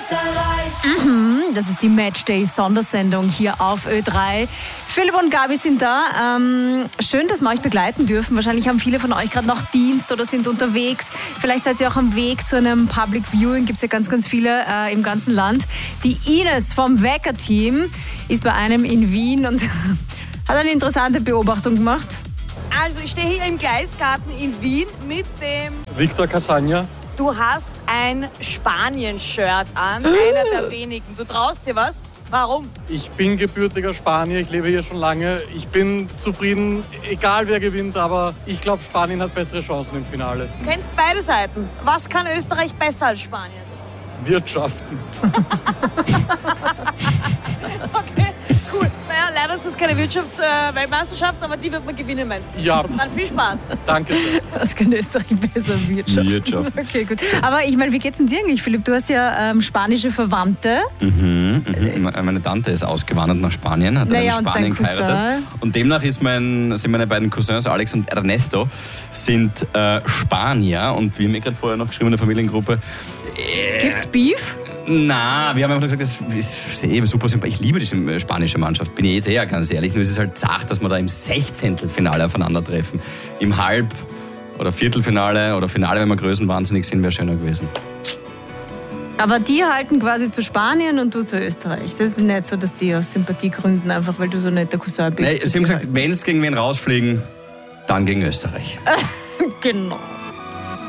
Das ist die Matchday-Sondersendung hier auf Ö3. Philipp und Gabi sind da. Schön, dass wir euch begleiten dürfen. Wahrscheinlich haben viele von euch gerade noch Dienst oder sind unterwegs. Vielleicht seid ihr auch am Weg zu einem Public Viewing. Gibt es ja ganz, ganz viele im ganzen Land. Die Ines vom Wecker-Team ist bei einem in Wien und hat eine interessante Beobachtung gemacht. Also ich stehe hier im Gleisgarten in Wien mit dem Victor Casagna. Du hast ein Spanien-Shirt an, einer der wenigen. Du traust dir was? Warum? Ich bin gebürtiger Spanier, ich lebe hier schon lange. Ich bin zufrieden, egal wer gewinnt, aber ich glaube, Spanien hat bessere Chancen im Finale. Du kennst beide Seiten. Was kann Österreich besser als Spanien? Wirtschaften. Okay, cool. Naja, leider ist das keine Wirtschaftsweltmeisterschaft, aber die wird man gewinnen, meinst du? Ja. Dann viel Spaß. Danke sehr. Was kann Österreich besser? Wirtschaft. Okay, gut. Aber ich meine, wie geht's denn dir eigentlich, Philipp? Du hast ja spanische Verwandte. Meine Tante ist ausgewandert nach Spanien, hat in Spanien geheiratet. Und demnach sind meine beiden Cousins, Alex und Ernesto, sind Spanier. Und wir haben gerade vorher noch geschrieben in der Familiengruppe. Gibt's Beef? Na, wir haben einfach gesagt, das ist super sympathisch. Ich liebe die spanische Mannschaft, bin ich jetzt eher ganz ehrlich. Nur es ist halt zart, dass wir da im 16. Finale aufeinandertreffen. Im Halb- oder Viertelfinale oder Finale, wenn wir größenwahnsinnig sind, wäre schöner gewesen. Aber die halten quasi zu Spanien und du zu Österreich. Das ist nicht so, dass die aus Sympathiegründen, einfach weil du so ein netter Cousin bist. Nee, sie haben gesagt, wenn es gegen wen rausfliegen, dann gegen Österreich. Genau.